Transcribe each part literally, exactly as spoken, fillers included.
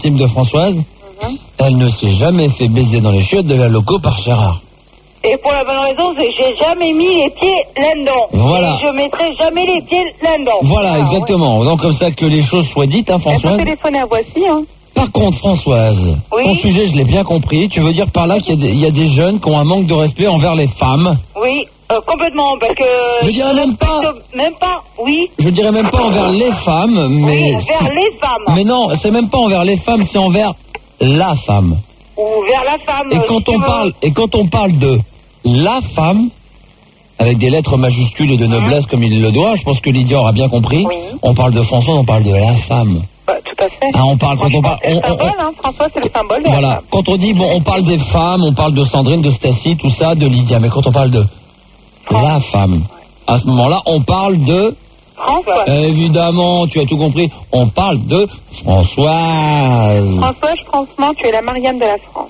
intime de Françoise. Mm-hmm. Elle ne s'est jamais fait baiser dans les chiottes de la loco par Gérard. Et pour la bonne raison, c'est que j'ai jamais mis les pieds là-dedans. Voilà. Et je mettrai jamais les pieds là-dedans. Voilà, ah, exactement. Ouais. Donc comme ça que les choses soient dites, hein, Françoise. Elle peut téléphoner à Voici, hein. Par contre, Françoise, oui. ton sujet, je l'ai bien compris. Tu veux dire par là qu'il y a, des, il y a des jeunes qui ont un manque de respect envers les femmes? Oui, euh, complètement, parce que... Je dirais même pas... Même pas, oui. Je dirais même pas envers les femmes, mais... Oui, envers les femmes. Mais non, c'est même pas envers les femmes, c'est envers la femme. Ou vers la femme. Et quand on parle, et quand on parle de la femme, avec des lettres majuscules et de noblesse mmh. comme il le doit, je pense que Lydia aura bien compris. Oui. On parle de François, on parle de la femme. Bah, tout à fait. Ah, on parle quand on parle. C'est le on, symbole, on, hein, François, c'est le symbole. De voilà. La femme. Quand on dit bon, on parle des femmes, on parle de Sandrine, de Stacy, tout ça, de Lydia. Mais quand on parle de oh. la femme, à ce moment-là, on parle de. François. Évidemment, tu as tout compris. On parle de Françoise. Françoise, franchement, tu es la Marianne de la France.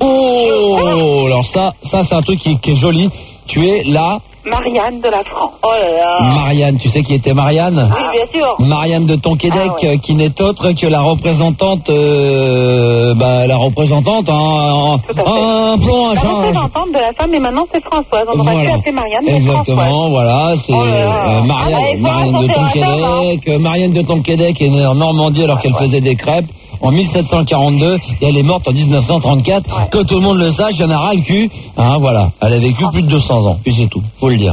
Oh, alors ça, ça c'est un truc qui, qui est joli. Tu es la Marianne de la France. Oh là là. Marianne, tu sais qui était Marianne? Oui, bien sûr. Marianne de Tonquédec, ah, ouais. qui n'est autre que la représentante, euh, bah, la représentante, en un plomb, un La représentante de la femme, et maintenant c'est Françoise. On aurait voilà. pu appeler Marianne, mais exactement, Françoise. voilà, c'est oh euh, Marianne, ah, bah, Marianne de Tonquédec. Euh, Marianne de Tonquédec est née en Normandie alors qu'elle faisait des crêpes en mille sept cent quarante-deux et elle est morte en dix-neuf cent trente-quatre. Ouais. Que tout le monde le sache, il y en a ras le cul. Hein, voilà, elle a vécu plus de deux cents ans, puis c'est tout, faut le dire.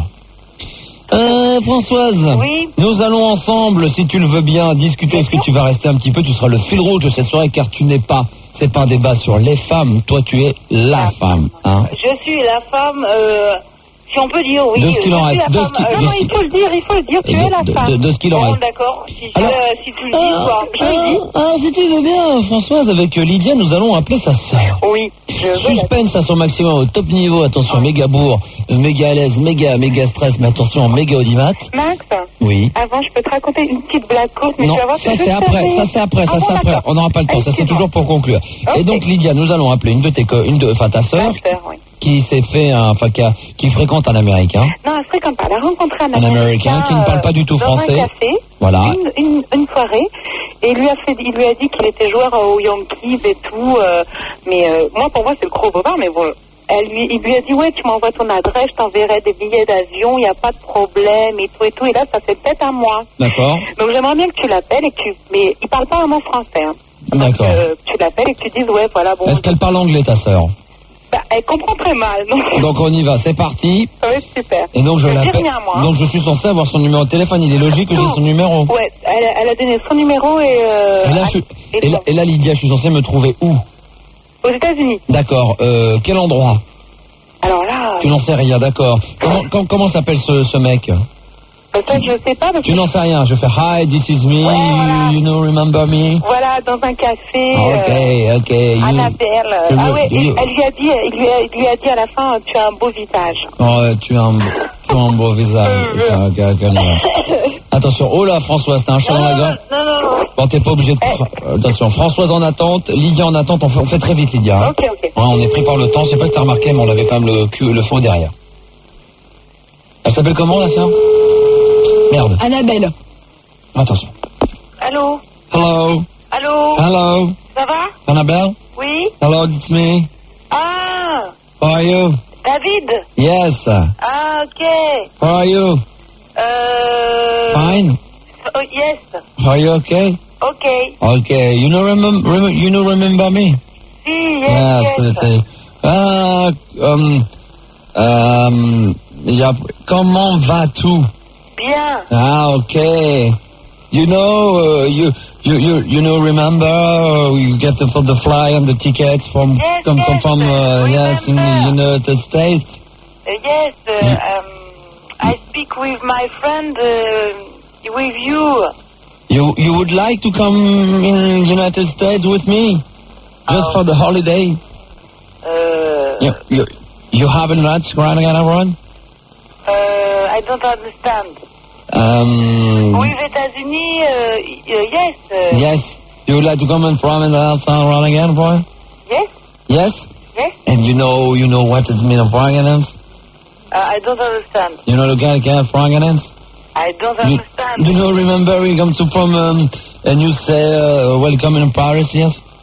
Euh, Françoise, oui. Nous allons ensemble, si tu le veux bien, discuter. Est-ce que tu vas rester un petit peu? Tu seras le fil rouge de cette soirée, car tu n'es pas, c'est pas un débat sur les femmes, toi tu es la, la femme. Hein. Je suis la femme, euh, si on peut dire, oui. De ce qu'il en reste. De ce qui, euh, non, non, il faut le dire, il faut le dire, tu de, es la de, femme. De, de, de ce qu'il en bon, reste. D'accord, si, Alors, euh, si tu le dis, euh, quoi, je euh, le dis. Euh, si tu veux bien, Françoise, avec Lydia, nous allons appeler sa sœur. Oui. Je Suspense à son maximum, au top niveau, attention, oh. méga bourre, méga à l'aise, méga, méga stress, mais attention, méga audimat. Max, oui. Avant, je peux te raconter une petite blague courte, mais non, tu vas voir ça que c'est après, ça c'est après, ça ah, c'est bon, après, on n'aura pas le temps, ça c'est toujours pour conclure. Okay. Et donc Lydia, nous allons appeler une de tes, une de, enfin ta sœur, oui. qui s'est fait, un, enfin qui, a, qui fréquente un Américain. Non, elle fréquente pas, elle a rencontré un, un Américain, Américain qui ne parle pas du tout dans français. Un café, voilà. Une, une, une soirée, et il lui a fait, il lui a dit qu'il était joueur aux Yankees et tout, euh, mais euh, moi pour moi c'est le gros bobard, mais bon. Elle lui, il lui a dit, ouais, tu m'envoies ton adresse, je t'enverrai des billets d'avion, il n'y a pas de problème, et tout, et tout, et là, ça fait peut-être un mois. D'accord. Donc, j'aimerais bien que tu l'appelles et que tu, mais il parle pas vraiment français, hein. D'accord. Euh, tu l'appelles et que tu dises, ouais, voilà, bon. Est-ce qu'elle parle anglais, ta sœur? Bah, elle comprend très mal, donc. Donc, on y va, c'est parti. Ça va être super. Et donc, je, je l'appelle. Rien, moi, hein. Donc, je suis censé avoir son numéro de téléphone, il est logique que j'ai son numéro. Ouais, elle, elle a donné son numéro et, euh. Et là, je, et, et, là, et là, Lydia, je suis censé me trouver où? Aux États-Unis. D'accord, euh, quel endroit? Alors là... Tu n'en sais rien, d'accord. Comment, com, comment s'appelle ce, ce mec? Ça, je sais pas. Tu n'en sais rien. Je fais hi, this is me, ouais, voilà. you know, remember me. Voilà, dans un café. Ok, euh, ok. You, Annabelle. you, ah ouais, you, elle lui a dit, il lui a, il lui a dit à la fin, tu as un beau visage. Oh, tu as un, tu as un beau visage. okay, okay, okay. Attention, oh là, Françoise, t'as un chat dans la gorge. Non, non, non. Bon, t'es pas obligé de... Eh. Attention, Françoise en attente, Lydia en attente, on fait, on fait très vite, Lydia. Hein. Ok, ok. Ouais, on est pris par le temps, je sais pas si t'as remarqué, mais on avait quand même le, cul, le fond derrière. Elle s'appelle comment, la sœur? Merde. Annabelle. Attention. Allô? Hello. Allô? Hello. Ça va? Annabelle? Oui? Hello, it's me. Ah! How are you? David? Yes. Ah, ok. How are you? Euh... Fine. Oh, yes. Are you okay? Okay. Okay. You know remember, rem you know remember me? Si, yes, yeah, yes. Absolutely. Ah, um, um, yeah, comment vas-tu? Bien. Ah, okay. You know, uh, you, you, you, you know, remember, uh, you get the, the fly and the tickets from, yes, come yes, from, uh, yes, in the United States. Uh, yes, uh, mm. um, I speak with my friend, uh, with you. You, you would like to come in the United States with me? Just oh. for the holiday? Uh, you, you, you haven't nuts running around? Uh, I don't understand. Um, with États-Unis, uh, yes. Uh, yes. You would like to come and from and outside running again, boy? Yes. Yes? Yes. And you know, you know what is mean of Frankenance? Uh, I don't understand. You know the guy can Frankenance? I don't you, understand. You know, remember you come to from, um, and you say, uh, welcome in Paris, yes?